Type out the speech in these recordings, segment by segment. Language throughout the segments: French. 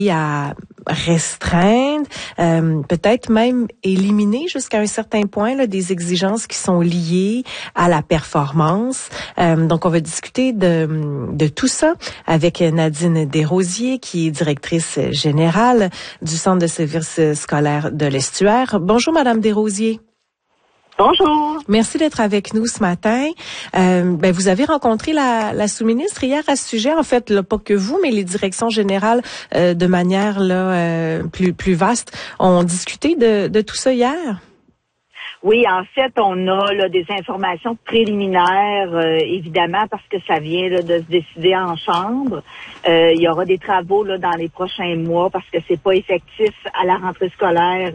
à restreindre, peut-être même éliminer jusqu'à un certain point là, des exigences qui sont liées à la performance. Donc, on va discuter de tout ça avec Nadine Desrosiers, qui est directrice générale du Centre de services scolaires de l'Estuaire. Bonjour, Madame Desrosiers. Bonjour. Merci d'être avec nous ce matin. Vous avez rencontré la sous-ministre hier à ce sujet. En fait, là, pas que vous, mais les directions générales de manière là plus vaste ont discuté de tout ça hier. Oui, en fait, on a là, des informations préliminaires, évidemment, parce que ça vient là, de se décider en chambre. Il y aura des travaux là, dans les prochains mois parce que c'est pas effectif à la rentrée scolaire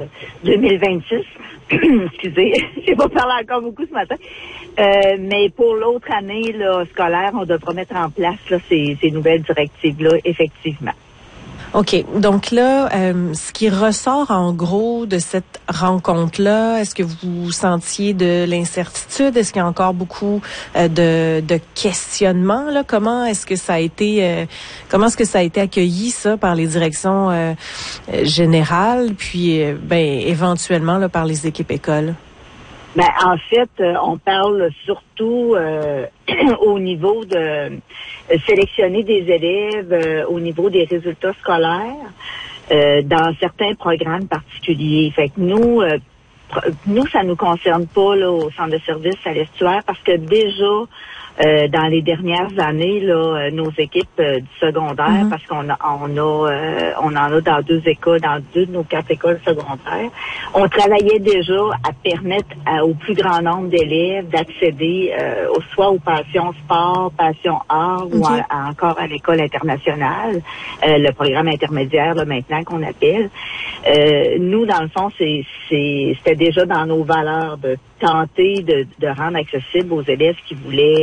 2026. Excusez, j'ai pas parlé encore beaucoup ce matin. Mais pour l'autre année là, scolaire, on devra mettre en place là, ces nouvelles directives-là, effectivement. OK. Donc là, ce qui ressort en gros de cette rencontre-là, est-ce que vous sentiez de l'incertitude? Est-ce qu'il y a encore beaucoup de questionnements? Là? Comment est-ce que ça a été accueilli, ça, par les directions générales, puis éventuellement là, par les équipes écoles? En fait, on parle surtout au niveau de sélectionner des élèves au niveau des résultats scolaires dans certains programmes particuliers. Fait que nous, ça nous concerne pas là, au centre de services à l'Estuaire parce que déjà, dans les dernières années, là, nos équipes du secondaire, parce qu'on en a dans deux écoles, dans deux de nos 4 écoles secondaires, on travaillait déjà à permettre au plus grand nombre d'élèves d'accéder soit aux passions sport, passions art ou encore à l'école internationale, le programme intermédiaire là, maintenant qu'on appelle. Nous, dans le fond, c'était déjà dans nos valeurs de tenter de rendre accessible aux élèves qui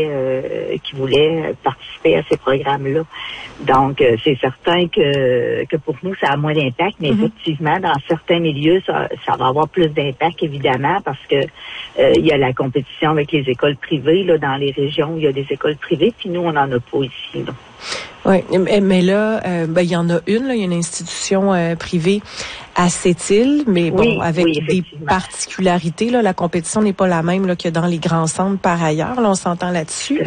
voulaient participer à ces programmes-là. Donc, c'est certain que pour nous, ça a moins d'impact, mais effectivement, dans certains milieux, ça va avoir plus d'impact, évidemment, parce que il y a la compétition avec les écoles privées, là, dans les régions où il y a des écoles privées, puis nous, on n'en a pas ici, là. Oui, mais là, il y en a une, là, il y a une institution privée à Sept-Îles, mais bon, avec des particularités, là, la compétition n'est pas la même là, que dans les grands centres par ailleurs, là, on s'entend là-dessus.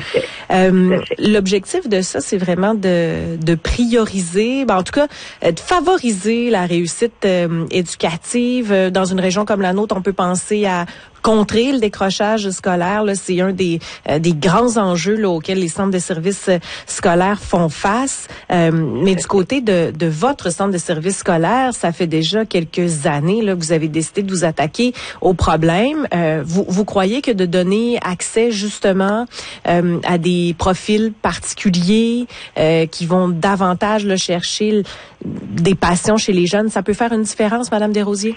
L'objectif de ça, c'est vraiment de prioriser, en tout cas, de favoriser la réussite éducative. Dans une région comme la nôtre, on peut penser à contrer le décrochage scolaire. Là, c'est un des grands enjeux là, auxquels les centres de services scolaires font face. Mais du côté de votre centre de services scolaires, ça fait déjà quelques années là, que vous avez décidé de vous attaquer au problème. Vous croyez que de donner accès justement à des profils particuliers qui vont davantage là, chercher des passions chez les jeunes, ça peut faire une différence, Madame Desrosiers?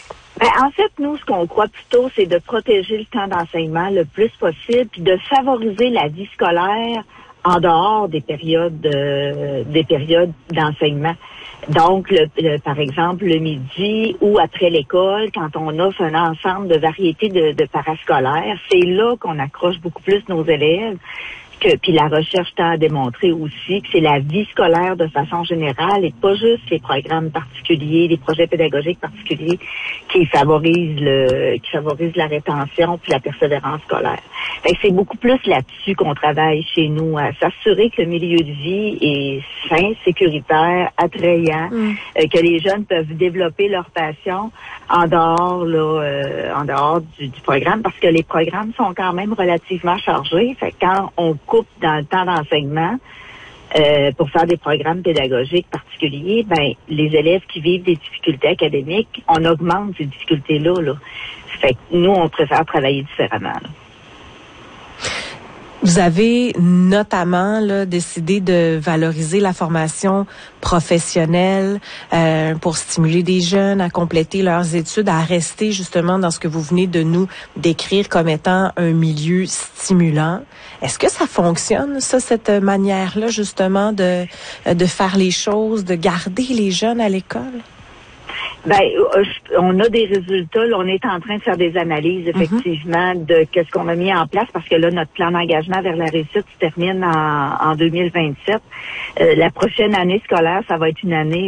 En fait, nous, ce qu'on croit plutôt, c'est de protéger le temps d'enseignement le plus possible, puis de favoriser la vie scolaire en dehors des périodes d'enseignement. Donc, par exemple, le midi ou après l'école, quand on offre un ensemble de variétés de parascolaires, c'est là qu'on accroche beaucoup plus nos élèves. Puis la recherche tend à démontrer aussi que c'est la vie scolaire de façon générale et pas juste les programmes particuliers, les projets pédagogiques particuliers qui favorisent la rétention puis la persévérance scolaire. Fait que c'est beaucoup plus là-dessus qu'on travaille chez nous, à s'assurer que le milieu de vie est sain, sécuritaire, attrayant, que les jeunes peuvent développer leur passion en dehors du programme, parce que les programmes sont quand même relativement chargés. Fait que quand on coupe dans le temps d'enseignement pour faire des programmes pédagogiques particuliers, les élèves qui vivent des difficultés académiques, on augmente ces difficultés-là. Là. Fait que nous, on préfère travailler différemment. Là. Vous avez notamment là, décidé de valoriser la formation professionnelle pour stimuler des jeunes à compléter leurs études, à rester justement dans ce que vous venez de nous décrire comme étant un milieu stimulant. Est-ce que ça fonctionne, ça, cette manière-là, justement, de faire les choses, de garder les jeunes à l'école? On a des résultats. Là, on est en train de faire des analyses, effectivement, de qu'est-ce qu'on a mis en place, parce que là, notre plan d'engagement vers la réussite se termine en 2027. La prochaine année scolaire, ça va être une année